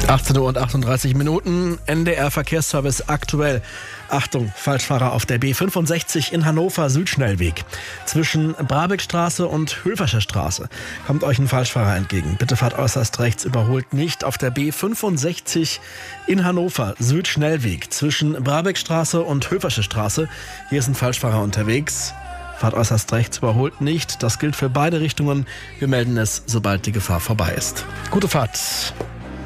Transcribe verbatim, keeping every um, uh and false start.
achtzehn Uhr und achtunddreißig Minuten, N D R Verkehrsservice aktuell. Achtung, Falschfahrer auf der B fünfundsechzig in Hannover Südschnellweg. Zwischen Brabeckstraße und Höversche Straße kommt euch ein Falschfahrer entgegen. Bitte fahrt äußerst rechts, überholt nicht auf der B fünfundsechzig in Hannover Südschnellweg. Zwischen Brabeckstraße und Höversche Straße. Hier ist ein Falschfahrer unterwegs. Fahrt äußerst rechts, überholt nicht. Das gilt für beide Richtungen. Wir melden es, sobald die Gefahr vorbei ist. Gute Fahrt.